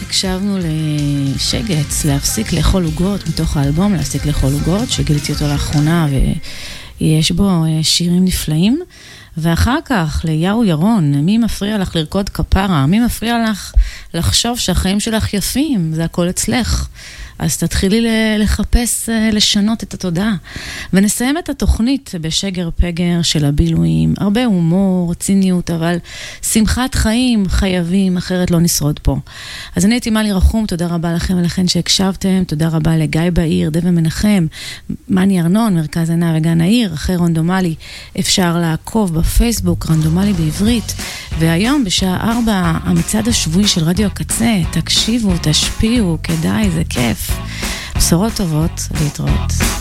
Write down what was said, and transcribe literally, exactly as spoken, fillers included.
הקשבנו לשגץ, להפסיק לאכול עוגות, מתוך האלבום להפסיק לאכול עוגות, שגיליתי אותו לאחרונה ויש בו שירים נפלאים. ואחר כך ליהו ירון, מי מפריע לך לרקוד כפרה? מי מפריע לך לחשוב שהחיים שלך יפים? זה הכל אצלך. אז תתחילי לחפש, לשנות את התודעה. ונסיים את התוכנית בשגר פגר של הבילויים. הרבה הומור, ציניות, אבל שמחת חיים חייבים, אחרת לא נשרוד פה. אז אני הייתי מלי רחום, תודה רבה לכם ולכן שהקשבתם. תודה רבה לגיא בעיר, דבא מנחם, מני ארנון, מרכז ענה וגן העיר. אחרי רנדומלי אפשר לעקוב בפייסבוק, רנדומלי בעברית. והיום בשעה ארבע, המצעד השבועי של רדיו הקצה. תקשיבו, תשפיעו, כדאי, זה כיף. בשורות טובות, להתראות.